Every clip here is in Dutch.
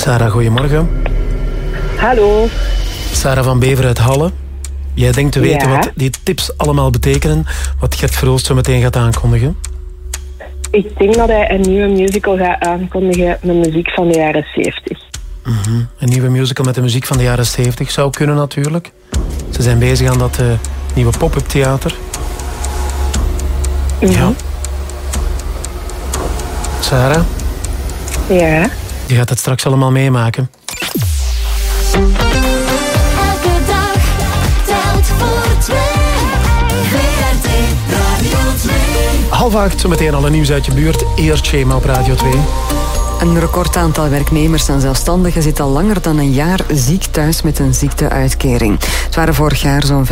Sarah, goedemorgen. Hallo. Sarah van Bever uit Halle. Jij denkt te weten wat die tips allemaal betekenen, wat Gert Verhulst zo meteen gaat aankondigen? Ik denk dat hij een nieuwe musical gaat aankondigen met muziek van de jaren 70. Mm-hmm. Een nieuwe musical met de muziek van de jaren 70 zou kunnen natuurlijk. Ze zijn bezig aan dat nieuwe pop-up theater. Mm-hmm. Ja. Sarah? Ja? Je gaat het straks allemaal meemaken. Elke dag telt voor twee. VRT Radio 2. 7:30, zometeen alle nieuws uit je buurt. Eerst Schema op Radio 2. Een recordaantal werknemers en zelfstandigen zit al langer dan een jaar ziek thuis met een ziekteuitkering. Het waren vorig jaar zo'n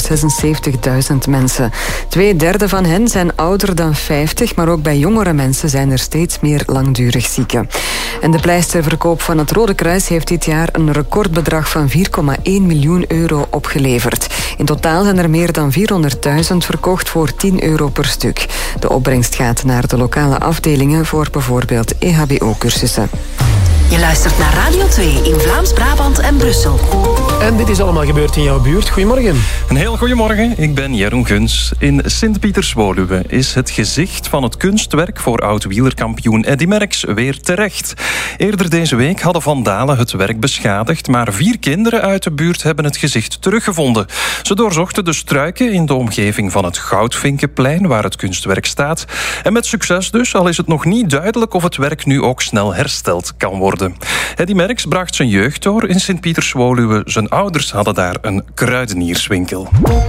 576.000 mensen. 2/3 van hen zijn ouder dan 50, maar ook bij jongere mensen zijn er steeds meer langdurig zieken. En de pleisterverkoop van het Rode Kruis heeft dit jaar een recordbedrag van 4,1 miljoen euro opgeleverd. In totaal zijn er meer dan 400.000 verkocht voor 10 euro per stuk. De opbrengst gaat naar de lokale afdelingen voor bijvoorbeeld EHBO-cursussen. Je luistert naar Radio 2 in Vlaams-Brabant en Brussel. En dit is allemaal gebeurd in jouw buurt. Goedemorgen. Een heel goedemorgen, ik ben Jeroen Guns. In Sint-Pieters-Woluwe is het gezicht van het kunstwerk voor oud-wielerkampioen Eddy Merckx weer terecht. Eerder deze week hadden vandalen het werk beschadigd, maar 4 kinderen uit de buurt hebben het gezicht teruggevonden. Ze doorzochten de struiken in de omgeving van het Goudvinkenplein, waar het kunstwerk staat. En met succes dus, al is het nog niet duidelijk of het werk nu ook snel hersteld kan worden. Eddy Merckx bracht zijn jeugd door in Sint-Pieters-Woluwe. Zijn ouders hadden daar een kruidenierswinkel.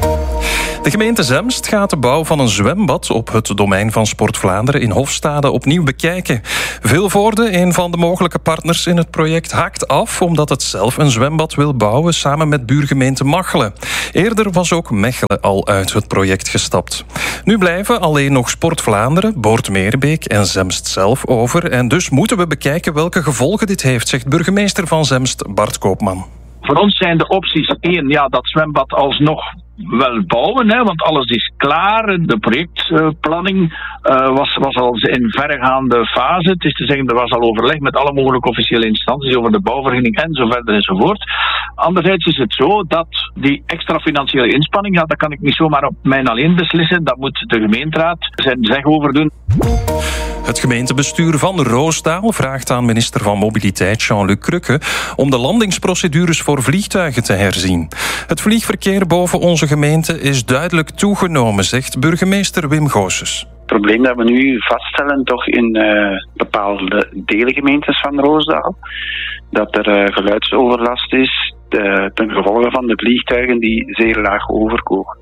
De gemeente Zemst gaat de bouw van een zwembad op het domein van Sport Vlaanderen in Hofstade opnieuw bekijken. Vilvoorde, een van de mogelijke partners in het project, haakt af omdat het zelf een zwembad wil bouwen samen met buurgemeente Machelen. Eerder was ook Mechelen al uit het project gestapt. Nu blijven alleen nog Sport Vlaanderen, Boort-Meerbeek en Zemst zelf over. En dus moeten we bekijken welke gevolgen dit heeft, zegt burgemeester van Zemst Bart Koopman. Voor ons zijn de opties 1, dat zwembad alsnog wel bouwen, want alles is klaar. De projectplanning was al in verregaande fase. Het is te zeggen, er was al overleg met alle mogelijke officiële instanties over de bouwvergunning en zo verder enzovoort. Anderzijds is het zo dat die extra financiële inspanning, dat kan ik niet zomaar op mij alleen beslissen. Dat moet de gemeenteraad zijn zeg over doen. Het gemeentebestuur van Roosdaal vraagt aan minister van Mobiliteit Jean-Luc Crukke om de landingsprocedures voor vliegtuigen te herzien. Het vliegverkeer boven onze gemeente is duidelijk toegenomen, zegt burgemeester Wim Goossens. Het probleem dat we nu vaststellen toch in bepaalde deelgemeentes van Roosdaal, dat er geluidsoverlast is ten gevolge van de vliegtuigen die zeer laag overkomen.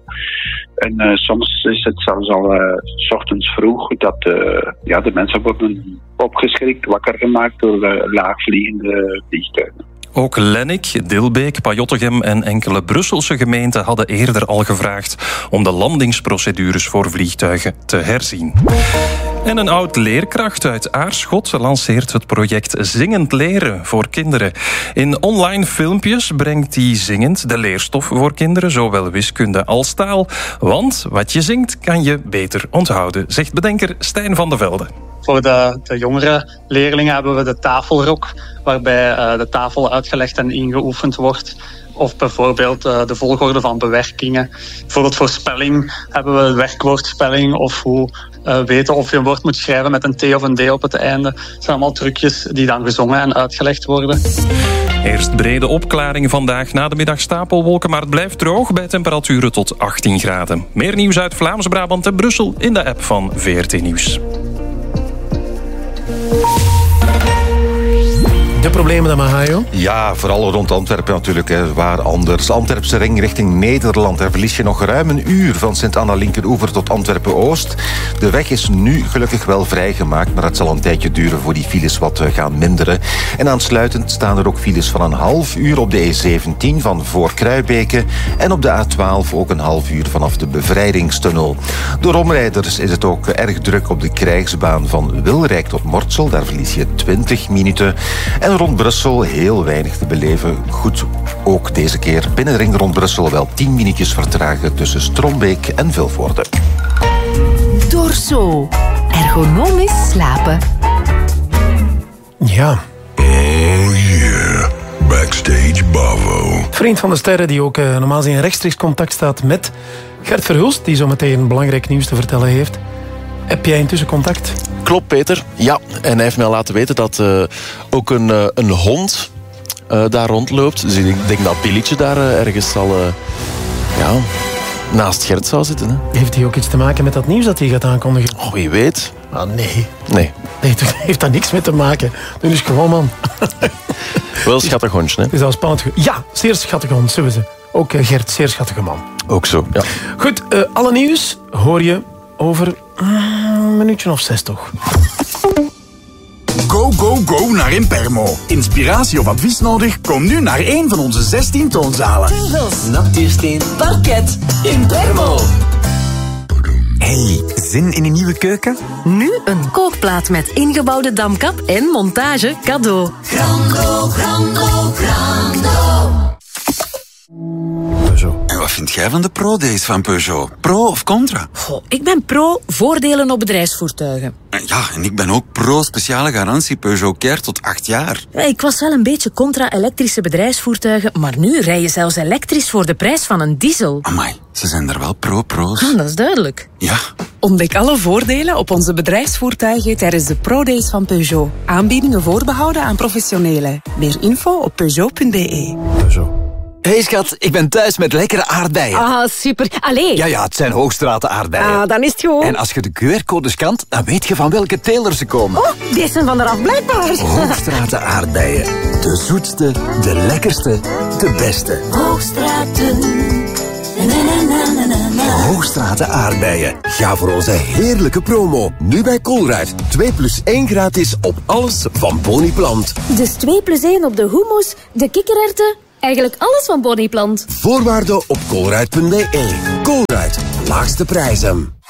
En soms is het zelfs al 's ochtends vroeg dat de mensen worden opgeschrikt, wakker gemaakt door laagvliegende vliegtuigen. Ook Lennik, Dilbeek, Pajottegem en enkele Brusselse gemeenten hadden eerder al gevraagd om de landingsprocedures voor vliegtuigen te herzien. En een oud-leerkracht uit Aarschot lanceert het project Zingend Leren voor kinderen. In online filmpjes brengt hij zingend de leerstof voor kinderen, zowel wiskunde als taal. Want wat je zingt kan je beter onthouden, zegt bedenker Stijn van de Velde. Voor de jongere leerlingen hebben we de tafelrok, waarbij de tafel uitgelegd en ingeoefend wordt. Of bijvoorbeeld de volgorde van bewerkingen. Bijvoorbeeld voor spelling hebben we werkwoordspelling of hoe weten of je een woord moet schrijven met een T of een D op het einde. Dat zijn allemaal trucjes die dan gezongen en uitgelegd worden. Eerst brede opklaringen vandaag, na de middag stapelwolken, maar het blijft droog bij temperaturen tot 18 graden. Meer nieuws uit Vlaams-Brabant en Brussel in de app van VRT Nieuws. De problemen dan, Mahajo? Ja, vooral rond Antwerpen natuurlijk. Waar anders. Antwerpse ring richting Nederland. Daar verlies je nog ruim een uur van Sint-Anna-Linkeroever tot Antwerpen-Oost. De weg is nu gelukkig wel vrijgemaakt, maar het zal een tijdje duren voor die files wat gaan minderen. En aansluitend staan er ook files van een half uur op de E17 van voor Kruibeke en op de A12 ook een half uur vanaf de Bevrijdingstunnel. Door omrijders is het ook erg druk op de krijgsbaan van Wilrijk tot Mortsel. Daar verlies je 20 minuten. En rond Brussel heel weinig te beleven. Goed, ook deze keer binnenring rond Brussel wel 10 minuutjes vertragen tussen Strombeek en Vilvoorde. Dorso. Ergonomisch slapen. Ja. Oh yeah. Backstage Bavo. Vriend van de sterren die ook normaal in rechtstreeks contact staat met Gert Verhulst, die zometeen belangrijk nieuws te vertellen heeft. Heb jij intussen contact? Klopt, Peter. Ja, en hij heeft mij laten weten dat ook een hond daar rondloopt. Dus ik denk dat Billietje daar ergens zal naast Gert zou zitten. Hè. Heeft hij ook iets te maken met dat nieuws dat hij gaat aankondigen? Oh, wie weet. Ah, nee. Nee, heeft daar niks mee te maken. Doe dus gewoon, man. Wel schattig hondje, hè? Het is al spannend. Ja, zeer schattig hond, sowieso. Ook Gert, zeer schattige man. Ook zo, ja. Goed, alle nieuws hoor je over een minuutje of 6 toch. Go, go, go naar Impermo. Inspiratie of advies nodig? Kom nu naar een van onze 16 toonzalen. Tegels, natuursteen, parket, Impermo. Hey, zin in een nieuwe keuken? Nu een kookplaat met ingebouwde damkap en montage cadeau. Grando, grando, grando. Peugeot. En wat vind jij van de Pro-days van Peugeot? Pro of contra? Goh, ik ben pro voordelen op bedrijfsvoertuigen. Ja, en ik ben ook pro speciale garantie Peugeot Care tot 8 jaar. Ja, ik was wel een beetje contra elektrische bedrijfsvoertuigen, maar nu rij je zelfs elektrisch voor de prijs van een diesel. Amai, ze zijn er wel pro's. Ah, dat is duidelijk. Ja. Ontdek alle voordelen op onze bedrijfsvoertuigen tijdens de Pro-days van Peugeot. Aanbiedingen voorbehouden aan professionelen. Meer info op Peugeot.be. Peugeot. Hey schat, ik ben thuis met lekkere aardbeien. Ah, super. Allee. Ja, het zijn Hoogstraten aardbeien. Ah, dan is het goed. En als je de QR-code scant, dan weet je van welke teler ze komen. Oh, deze zijn van eraf blijkbaar. Hoogstraten aardbeien. De zoetste, de lekkerste, de beste. Hoogstraten. Hoogstraten aardbeien. Ga voor onze heerlijke promo. Nu bij Colruyt. 2+1 gratis op alles van Boniplant. Dus 2+1 op de hummus, de kikkererwten... Eigenlijk alles van Boniplant. Voorwaarden op colruyt.be. Colruyt. Laagste prijzen.